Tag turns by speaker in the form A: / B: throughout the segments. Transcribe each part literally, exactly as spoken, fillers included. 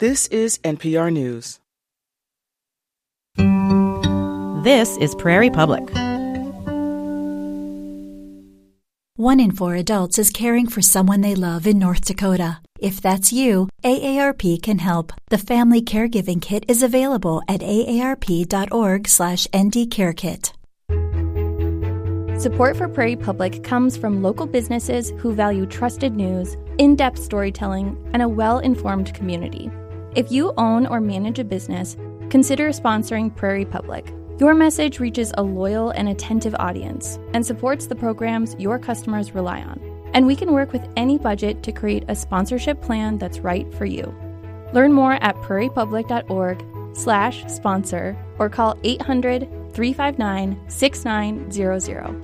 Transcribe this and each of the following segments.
A: This is N P R News.
B: This is Prairie Public.
C: One in four adults is caring for someone they love in North Dakota. If that's you, A A R P can help. The Family Caregiving Kit is available at aarp.org slash ndcarekit.
D: Support for Prairie Public comes from local businesses who value trusted news, in-depth storytelling, and a well-informed community. If you own or manage a business, consider sponsoring Prairie Public. Your message reaches a loyal and attentive audience and supports the programs your customers rely on. And we can work with any budget to create a sponsorship plan that's right for you. Learn more at prairiepublic.org slash sponsor or call eight hundred, three five nine, six nine zero zero.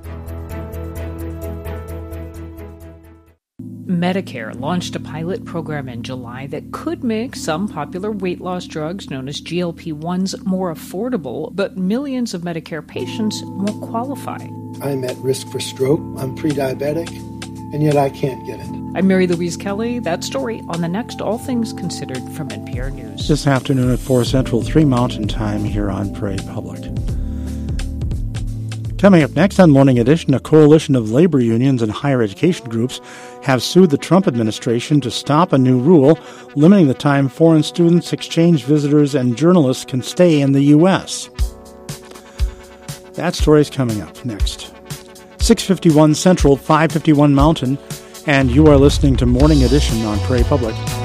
E: Medicare launched a pilot program in July that could make some popular weight loss drugs known as G L P ones more affordable, but millions of Medicare patients won't qualify.
F: I'm at risk for stroke, I'm pre-diabetic, and yet I can't get it.
E: I'm Mary Louise Kelly. That story on the next All Things Considered from N P R News.
G: This afternoon at four Central, three Mountain Time here on Prairie Public. Coming up next on Morning Edition, a coalition of labor unions and higher education groups have sued the Trump administration to stop a new rule limiting the time foreign students, exchange visitors, and journalists can stay in the U S. That story is coming up next. six fifty-one Central, five fifty-one Mountain, and you are listening to Morning Edition on Prairie Public.